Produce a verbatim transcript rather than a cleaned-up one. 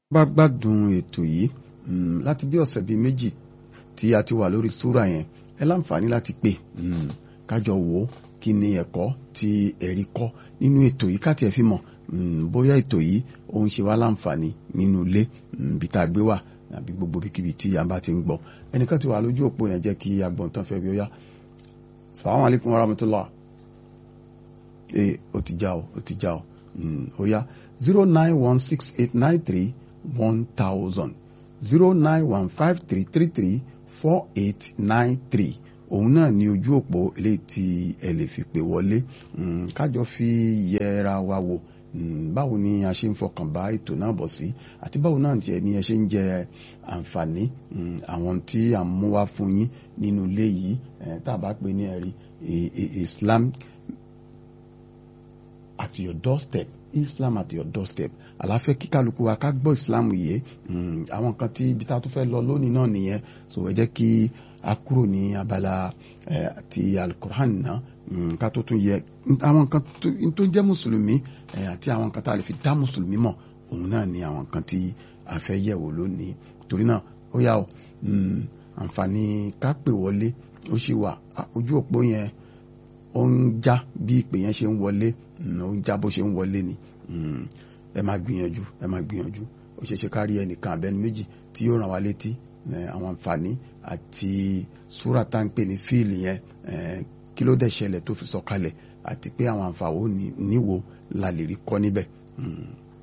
bá gbádùn ètò yìí láti bí ọ̀sẹ̀ bíi méjì tí a ti wà lórí súrà yẹn, ẹ láǹfààní láti pè kájọ wò ó kí ni ẹ̀kọ́ tí ẹ̀rí kọ́ nínú ètò yìí, ká tiẹ̀ fi mọ̀ bóyá ètò yìí ó ń ṣe wá láǹfààní nínú ilé bí tá a gbé wà àbí gbogbo bíkíbi tí a bá ti ń gbọ́. Ẹnìkan ti wà lójú òpó yẹn, jẹ́ kí agbọ̀n tán fẹ́ bí ó yá. Assalamu alaikum warahmatullah. ee ó ti já o ó ti já o ó yá zero nine one six eight nine three one thousand zero nine one five three three three four eight nine three òun náà ni ojú òpó eléyìí tí ẹ lè fi pè wọlé kájọ fi yẹra wa wò báwo ni a ṣe ń fọkàn bá ètò náà bọ̀ sí àti báwo náà tiẹ̀ ni ẹ ṣe ń jẹ àǹfààní àwọn tí à ń mú wá fún yín nínú ilé yìí tá a bá pè ní ẹ̀rí Islam at your doorstep. Islam at your doorstep. Àlàáfẹ́ kí kálukú wa ká gbọ́ Islam yìí àwọn kan tí ibi tá a tún fẹ́ lọ lónìí náà nìyẹn. So ẹ jẹ́ kí a kúrò ní abala ti alukur'an náà ká tó tún yẹ àwọn kan tó jẹ́ mùsùlùmí àti àwọn kan tá a lè fi dá mùsùlùmí mọ̀ òun náà ni àwọn kan tí a fẹ́ yẹ̀wò lónìí. Torí náà ó yá o àǹfààní ká pè wọlé ó sì wà ojú òpó yẹn ó ń já bí ìpè yẹn ṣe ń wọlé ó ń já bó ṣe ń wọlé ni ẹ máa gbìyànjú ẹ máa gbìyànjú ó ṣeé ṣe ká rí ẹnìkan àbẹ́ni méjì tí yóò ràn wá létí àwọn àǹfààní àti súrà tá ń pè ní fíìlì yẹn kí ló dẹ̀ ṣẹlẹ̀ tó fi sọ̀kalẹ̀ àti pé àwọn àǹfààní níwo la lè rí kọ́ níbẹ̀.